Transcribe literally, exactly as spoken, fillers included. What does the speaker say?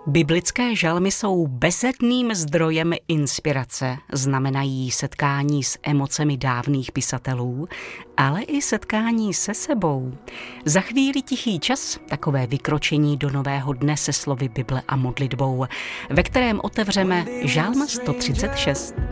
Biblické žalmy jsou bezedným zdrojem inspirace, znamenají setkání s emocemi dávných pisatelů, ale i setkání se sebou. Za chvíli tichý čas, takové vykročení do nového dne se slovy Bible a modlitbou, ve kterém otevřeme žalm sto třicet šest.